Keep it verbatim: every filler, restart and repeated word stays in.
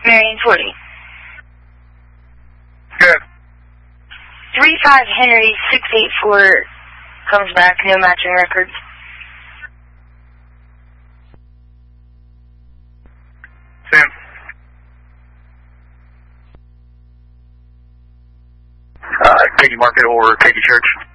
Marion forty. Good. three five Henry six eight four comes back, no matching records. Sam. Uh, Katie Market or Katie Church.